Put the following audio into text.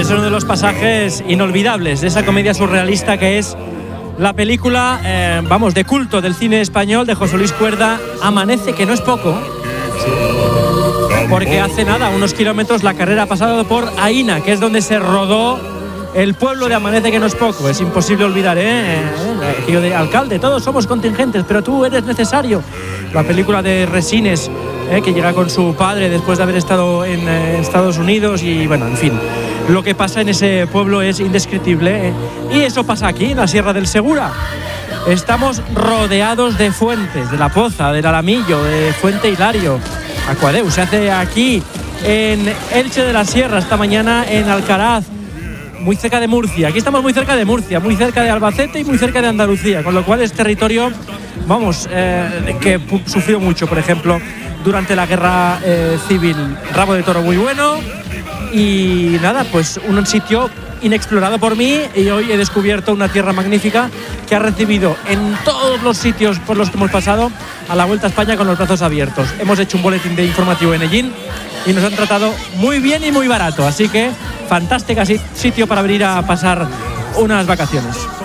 Es uno de los pasajes inolvidables de esa comedia surrealista que es la película, de culto del cine español de José Luis Cuerda, Amanece, que no es poco, porque hace nada, unos kilómetros, la carrera ha pasado por Aína, que es donde se rodó el pueblo de Amanece, que no es poco. Es imposible olvidar, aquello de alcalde, todos somos contingentes, pero tú eres necesario. La película de Resines, que llega con su padre después de haber estado en Estados Unidos y, bueno, en fin. Lo que pasa en ese pueblo es indescriptible, y eso pasa aquí, en la Sierra del Segura. Estamos rodeados de fuentes, de La Poza, del Alamillo, de Fuente Hilario. Aquadeu se hace aquí en Elche de la Sierra, esta mañana en Alcaraz, muy cerca de Murcia. Aquí estamos muy cerca de Murcia, muy cerca de Albacete y muy cerca de Andalucía, con lo cual es territorio, que sufrió mucho, por ejemplo, durante la guerra civil. Rabo de toro muy bueno. Y nada, pues un sitio inexplorado por mí, y hoy he descubierto una tierra magnífica que ha recibido en todos los sitios por los que hemos pasado a la Vuelta a España con los brazos abiertos. Hemos hecho un boletín de informativo en Ellín y nos han tratado muy bien y muy barato, así que fantástica sitio para venir a pasar unas vacaciones.